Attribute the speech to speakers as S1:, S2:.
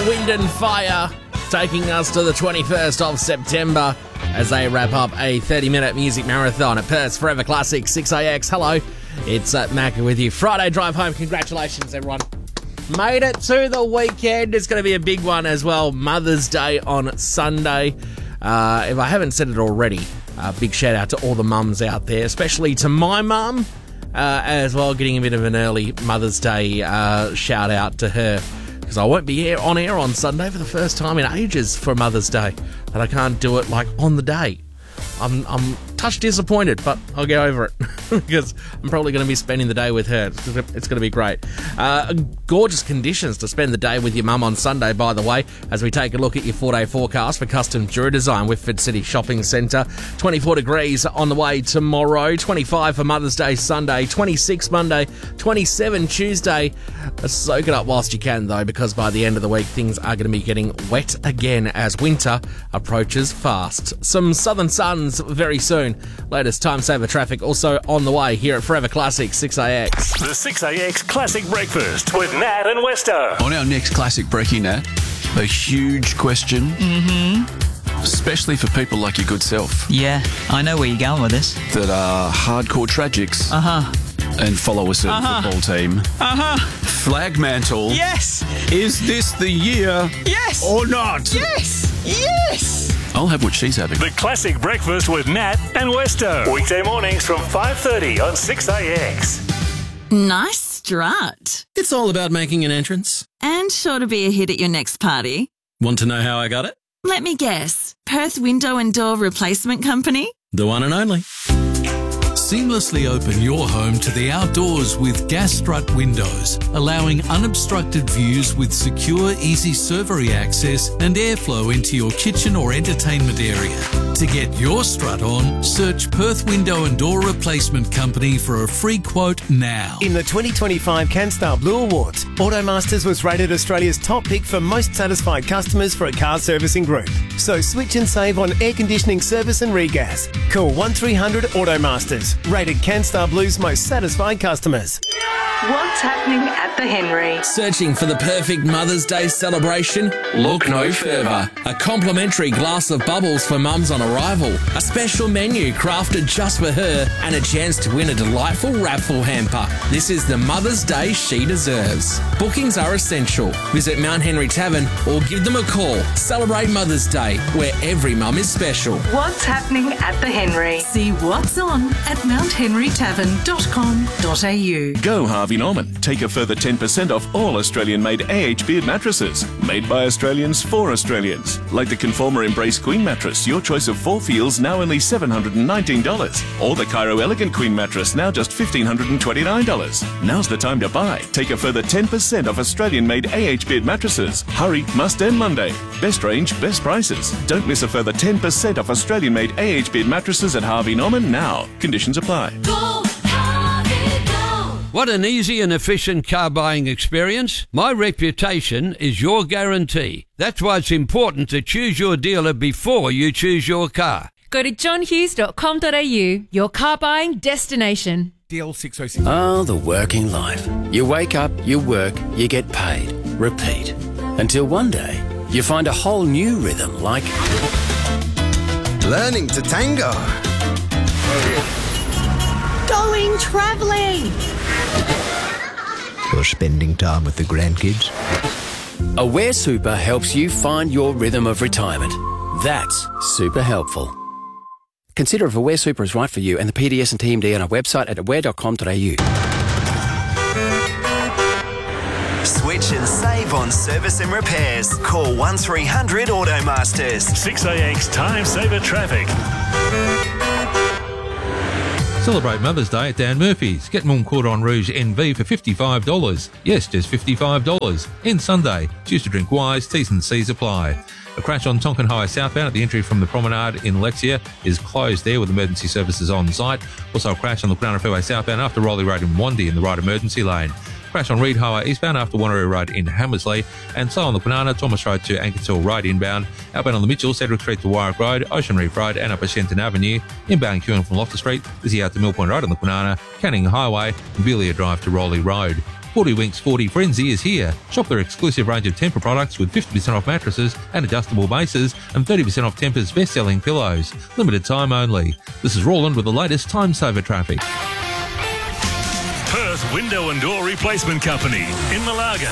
S1: Wind and Fire, taking us to the 21st of September as they wrap up a 30-minute music marathon at Perth's Forever Classic 6AX. Hello, it's Macca with you. Friday drive home. Congratulations, everyone. Made it to the weekend. It's going to be a big one as well. Mother's Day on Sunday. If I haven't said it already, big shout out to all the mums out there, especially to my mum as well, getting a bit of an early Mother's Day shout out to her, because I won't be on air on Sunday for the first time in ages for Mother's Day, and I can't do it like on the day. I'm touch disappointed, but I'll get over it because I'm probably going to be spending the day with her. It's going to be great. Gorgeous conditions to spend the day with your mum on Sunday, by the way, as we take a look at your 4-day forecast for Custom Duradesign, Whitford City Shopping Centre. 24 degrees on the way tomorrow, 25 for Mother's Day Sunday, 26 Monday, 27 Tuesday. Soak it up whilst you can, though, because by the end of the week, things are going to be getting wet again as winter approaches fast. Some southern suns very soon. Latest time saver traffic also on the way here at Forever Classic 6AX.
S2: The 6AX Classic Breakfast with Nat and Westo.
S3: On our next Classic Breaky, Nat, a huge question. Especially for people like your good self.
S4: Yeah, I know where you're going with this.
S3: That are hardcore tragics. And follow a certain football team. Flag mantle.
S4: Yes!
S3: Is this the year?
S4: Yes!
S3: Or not?
S4: Yes! Yes!
S3: I'll have what she's having.
S2: The Classic Breakfast with Nat and Westo. Weekday mornings from 5:30 on 6AX.
S5: Nice strut.
S1: It's all about making an entrance.
S5: And sure to be a hit at your next party.
S1: Want to know how I got it?
S5: Let me guess. Perth Window and Door Replacement Company?
S1: The one and only.
S6: Seamlessly open your home to the outdoors with Gas Strut Windows, allowing unobstructed views with secure, easy servery access and airflow into your kitchen or entertainment area. To get your strut on, search Perth Window and Door Replacement Company for a free quote now.
S7: In the 2025 CanStar Blue Awards, Automasters was rated Australia's top pick for most satisfied customers for a car servicing group. So switch and save on air conditioning service and regas. Call 1300 Automasters. Rated CanStar Blue's most satisfied customers.
S8: What's happening at the Henry?
S1: Searching for the perfect Mother's Day celebration? Look no further. A complimentary glass of bubbles for mums on arrival, a special menu crafted just for her, and a chance to win a delightful raffle hamper. This is the Mother's Day she deserves. Bookings are essential. Visit Mount Henry Tavern or give them a call. Celebrate Mother's Day, where every mum is special.
S8: What's happening at the Henry?
S5: See what's on at mounthenrytavern.com.au.
S9: Go Harvey Norman. Take a further 10% off all Australian-made AH Beard mattresses. Made by Australians for Australians. Like the Conformer Embrace Queen mattress, your choice of 4 feels, now only $719. Or the Cairo Elegant Queen mattress, now just $1,529. Now's the time to buy. Take a further 10% off Australian-made AH Beard mattresses. Hurry, must end Monday. Best range, best prices. Don't miss a further 10% off Australian-made AH Beard mattresses at Harvey Norman now. Conditions apply.
S10: What an easy and efficient car buying experience. My reputation is your guarantee. That's why it's important to choose your dealer before you choose your car.
S11: Go to johnhughes.com.au, your car buying destination.
S12: DL 606.
S13: Oh, the working life. You wake up, you work, you get paid. Repeat. Until one day, you find a whole new rhythm like...
S14: learning to tango.
S15: Going travelling.
S16: Or spending time with the grandkids.
S13: Aware Super helps you find your rhythm of retirement. That's super helpful. Consider if Aware Super is right for you and the PDS and TMD on our website at aware.com.au.
S17: Switch and save on service and repairs. Call 1300 Automasters.
S2: 6AX Time Saver Traffic.
S18: Celebrate Mother's Day at Dan Murphy's. Get Mount Cordon Rouge NV for $55. Yes, just $55. In Sunday. Choose to drink wise. T's and C's apply. A crash on Tonkin High southbound at the entry from the promenade in Lexia is closed there with emergency services on site. Also a crash on the Kwinana Fairway southbound after Rowley Road in Wandie in the right emergency lane. Crash on Reed Highway eastbound after Wanneroo Road in Hammersley, and so on the Kwinana, Thomas Road to Anchorage Hill Road inbound, outbound on the Mitchell, Cedric Street to Warwick Road, Ocean Reef Road and up Shenton Avenue, inbound queuing from Loftus Street, busy out to Mill Point Road on the Kwinana, Canning Highway, and Belia Drive to Rowley Road. 40 Winks 40 Frenzy is here. Shop their exclusive range of Tempur products with 50% off mattresses and adjustable bases and 30% off Tempur's best-selling pillows. Limited time only. This is Roland with the latest time saver traffic.
S2: Perth Window and Door Replacement Company in Malaga.